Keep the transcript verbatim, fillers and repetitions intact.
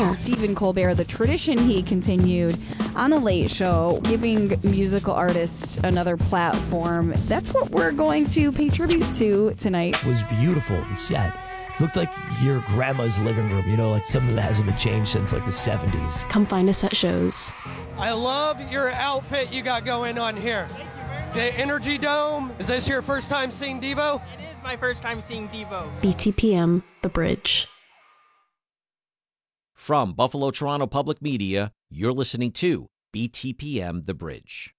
Yeah. Stephen Colbert, the tradition he continued on The Late Show, giving musical artists another platform. That's what we're going to pay tribute to tonight. It was beautiful, the set. Looked like your grandma's living room, you know, like something that hasn't been changed since like the seventies. Come find us at shows. I love your outfit you got going on here. The Energy Dome. Is this your first time seeing Devo? It is my first time seeing Devo. B T P M, The Bridge. From Buffalo Toronto Public Media, you're listening to B T P M The Bridge.